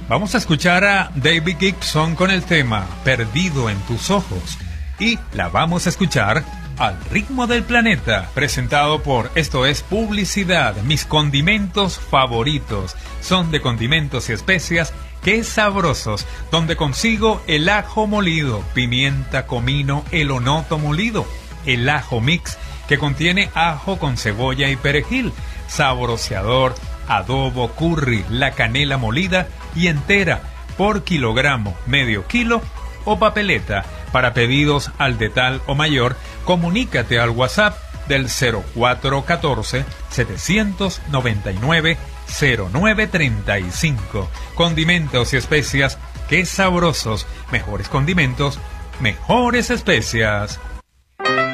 Vamos a escuchar a David Gibson con el tema Perdido en tus ojos. Y la vamos a escuchar al ritmo del planeta, presentado por Esto es Publicidad. Mis condimentos favoritos son de condimentos y especias. ¡Qué sabrosos! Donde consigo el ajo molido, pimienta, comino, elonoto molido, el ajo mix que contiene ajo con cebolla y perejil, sabroseador, adobo, curry, la canela molida y entera por kilogramo, medio kilo o papeleta. Para pedidos al de tal o mayor, comunícate al WhatsApp del 0414-799-0935. Condimentos y especias, qué sabrosos. Mejores condimentos, mejores especias.